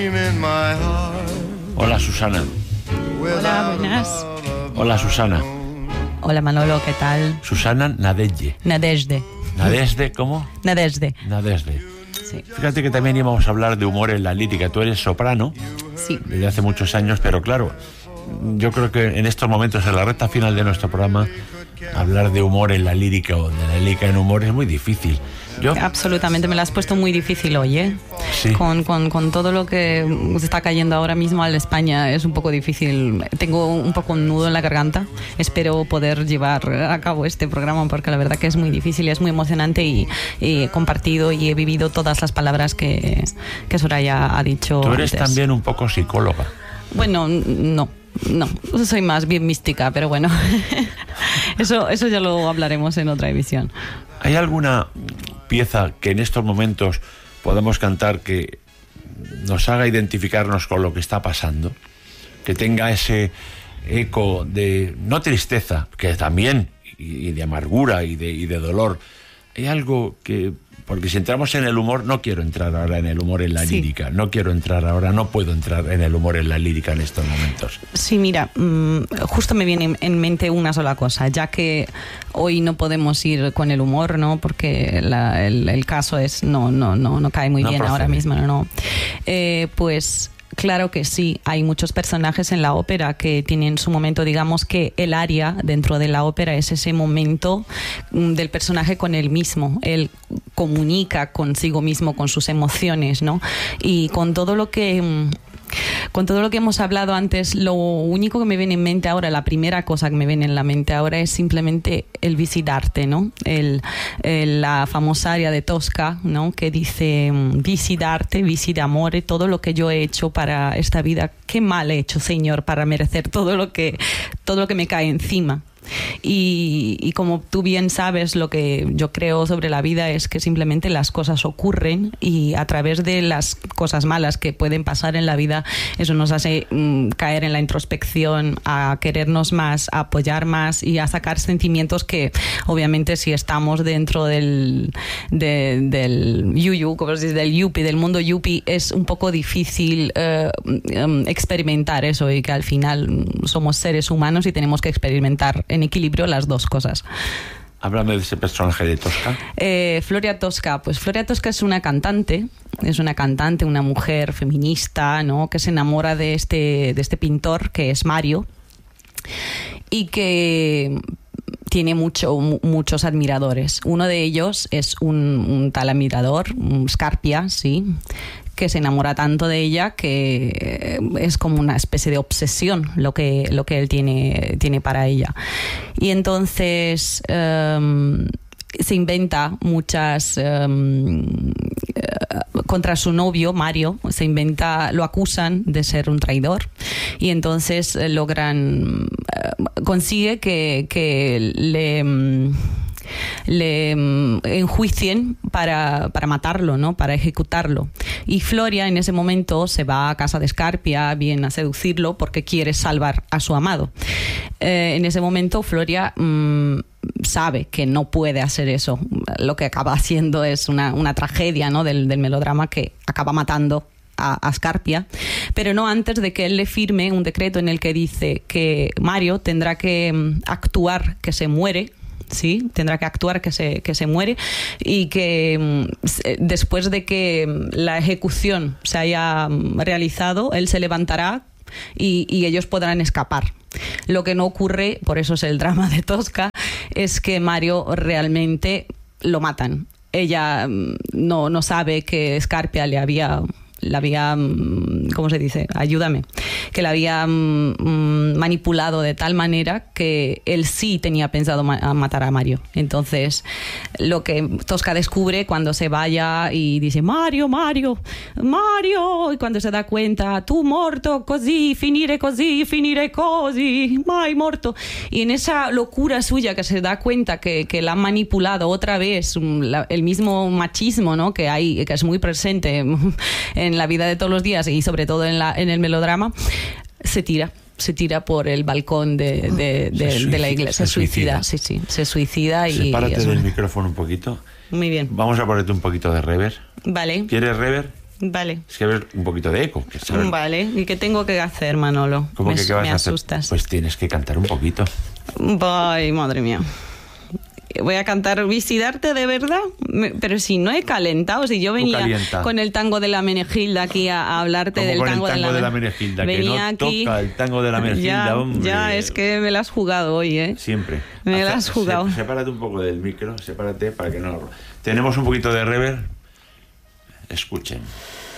Hola, Susana. Hola, buenas. Hola, Susana. Hola, Manolo, ¿qué tal? Susana Nadezhde. Nadezhde. ¿Nadezhde cómo? Nadezhde. Nadezhde. Sí. Fíjate que también íbamos a hablar de humor en la lírica. Tú eres soprano Sí. desde hace muchos años, pero claro, yo creo que en estos momentos, en la recta final de nuestro programa, hablar de humor en la lírica o de la lírica en humor es muy difícil. Absolutamente, me la has puesto muy difícil hoy, ¿eh? Sí. Con todo lo que se está cayendo ahora mismo en España es un poco difícil. Tengo un poco un nudo en la garganta. Espero poder llevar a cabo este programa porque la verdad que es muy difícil, es muy emocionante y he compartido y he vivido todas las palabras que Soraya ha dicho. Tú eres antes. también un poco psicóloga. Bueno, no, soy más bien mística, pero bueno, eso ya lo hablaremos en otra emisión. ¿Hay alguna pieza que en estos momentos podamos cantar que nos haga identificarnos con lo que está pasando? Que tenga ese eco de, no tristeza, que también, y de amargura y de dolor. Hay algo que, porque si entramos en el humor, no quiero entrar ahora en el humor en la lírica, no puedo entrar en el humor en la lírica en estos momentos. Sí, mira, justo me viene en mente una sola cosa, ya que hoy no podemos ir con el humor, ¿no? Porque el caso es, no cae muy bien procede. ahora mismo, ¿no? Pues claro que sí, hay muchos personajes en la ópera que tienen su momento, digamos que el aria dentro de la ópera es ese momento del personaje con él mismo, él comunica consigo mismo, con sus emociones, ¿no? Y con todo lo que hemos hablado antes, lo único que me viene en mente ahora, la primera cosa que me viene en la mente ahora es simplemente el Visidarte, ¿no? La famosa aria de Tosca, ¿no? Que dice Visidarte, visi d'amore, todo lo que yo he hecho para esta vida, qué mal he hecho, Señor, para merecer todo lo que me cae encima. Y como tú bien sabes, lo que yo creo sobre la vida es que simplemente las cosas ocurren y a través de las cosas malas que pueden pasar en la vida, eso nos hace caer en la introspección, a querernos más, a apoyar más y a sacar sentimientos que obviamente si estamos dentro del yuyu, como se dice, del yuppie, del mundo yuppie, es un poco difícil experimentar eso y que al final somos seres humanos y tenemos que experimentar en equilibrio las dos cosas. Háblame de ese personaje de Tosca. Floria Tosca. Pues Floria Tosca es una cantante, una mujer feminista, ¿no? Que se enamora de este pintor que es Mario y que tiene muchos admiradores. Uno de ellos es un tal admirador, Scarpia, sí, que se enamora tanto de ella que es como una especie de obsesión lo que él tiene para ella. Y entonces se inventa muchas contra su novio Mario, lo acusan de ser un traidor y entonces consigue que le enjuicien para matarlo, ¿no? Para ejecutarlo. Y Floria en ese momento se va a casa de Scarpia, viene a seducirlo porque quiere salvar a su amado. En ese momento Floria sabe que no puede hacer eso. Lo que acaba haciendo es una tragedia, ¿no? del melodrama que acaba matando a Scarpia, pero no antes de que él le firme un decreto en el que dice que Mario tendrá que actuar que se muere. Sí, tendrá que actuar que se muere y que después de que la ejecución se haya realizado, él se levantará y ellos podrán escapar. Lo que no ocurre, por eso es el drama de Tosca, es que Mario realmente lo matan. Ella no sabe que Scarpia la había, ¿cómo se dice? Ayúdame. Que la había manipulado de tal manera que él sí tenía pensado matar a Mario. Entonces, lo que Tosca descubre cuando se vaya y dice Mario, y cuando se da cuenta, tu morto così, finire così, mai morto. Y en esa locura suya que se da cuenta que la han manipulado otra vez, el mismo machismo, ¿no? que es muy presente en la vida de todos los días y sobre todo en el melodrama, se tira por el balcón de la iglesia. Se suicida. Sí, se suicida. Sepárate del micrófono un poquito. Muy bien. Vamos a ponerte un poquito de reverb. Vale. ¿Quieres reverb? Vale. Es que ves un poquito de eco. Vale. ¿Y qué tengo que hacer, Manolo? ¿Cómo que qué vas a hacer? Asustas. Pues tienes que cantar un poquito. Ay, madre mía. Voy a cantar Visitarte de verdad, pero si no he calentado, si yo venía con el tango de la Menegilda aquí a hablarte del tango de la Menegilda, que no aquí, toca el tango de la Menegilda, hombre. Ya, es que me la has jugado hoy, ¿eh? Siempre. Me la has jugado. Sepárate un poco del micro, sepárate para que no... Tenemos un poquito de reverb. Escuchen.